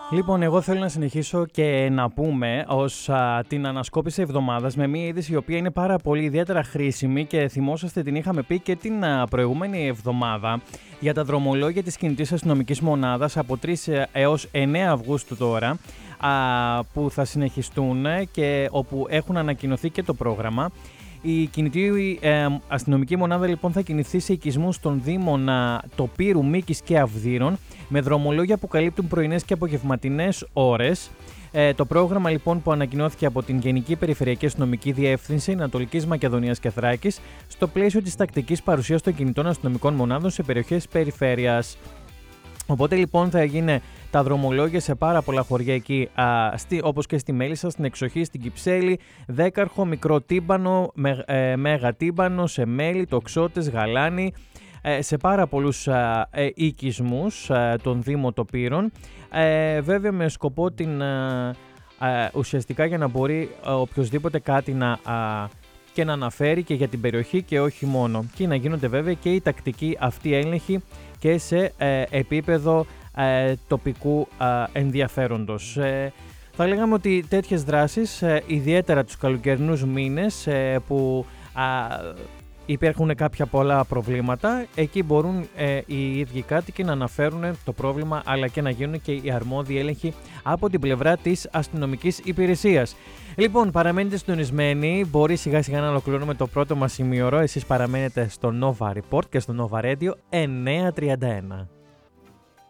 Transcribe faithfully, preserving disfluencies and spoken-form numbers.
Λοιπόν, εγώ θέλω να συνεχίσω και να πούμε ως α, την ανασκόπηση εβδομάδας με μια είδηση η οποία είναι πάρα πολύ ιδιαίτερα χρήσιμη και θυμόσαστε την είχαμε πει και την α, προηγούμενη εβδομάδα για τα δρομολόγια της κινητής αστυνομικής μονάδας από τρεις έως εννέα Αυγούστου τώρα α, που θα συνεχιστούν και όπου έχουν ανακοινωθεί και το πρόγραμμα. Η κινητή ε, αστυνομική μονάδα λοιπόν θα κινηθεί σε οικισμούς των Δήμων Τοπύρου, Μίκης και Αυδείρων με δρομολόγια που καλύπτουν πρωινές και απογευματινές ώρες. Ε, το πρόγραμμα λοιπόν που ανακοινώθηκε από την Γενική Περιφερειακή Αστυνομική Διεύθυνση Ανατολικής Μακεδονίας και Θράκης στο πλαίσιο της τακτικής παρουσίας των κινητών αστυνομικών μονάδων σε περιοχές περιφέρειας. Οπότε λοιπόν θα γίνει τα δρομολόγια σε πάρα πολλά χωριά εκεί, α, στη, όπως και στη Μέλισσα, στην Εξοχή, στην Κυψέλη, Δέκαρχο, Μικρό Τύμπανο, με, ε, Μέγα Τύμπανο, σε Μέλη, Τοξότες, Γαλάνη, ε, σε πάρα πολλούς α, ε, οικισμούς α, των Δήμων Τοπύρων, ε, βέβαια με σκοπό την, α, α, ουσιαστικά για να μπορεί α, οποιοσδήποτε κάτι να... Α, και να αναφέρει και για την περιοχή και όχι μόνο. Και να γίνονται βέβαια και οι τακτικοί αυτοί έλεγχοι και σε ε, επίπεδο ε, τοπικού ε, ενδιαφέροντος. Ε, θα λέγαμε ότι τέτοιες δράσεις, ε, ιδιαίτερα τους καλοκαιρινούς μήνες ε, που ε, υπάρχουν κάποια πολλά προβλήματα, εκεί μπορούν ε, οι ίδιοι κάτοικοι να αναφέρουν το πρόβλημα αλλά και να γίνουν και οι αρμόδιοι έλεγχοι από την πλευρά της αστυνομικής υπηρεσίας. Λοιπόν, παραμένετε συντονισμένοι, μπορεί σιγά σιγά να ολοκληρώνουμε το πρώτο μας ημίωρο, εσείς παραμένετε στο Nova Report και στο Nova Radio εννιακόσια τριάντα ένα.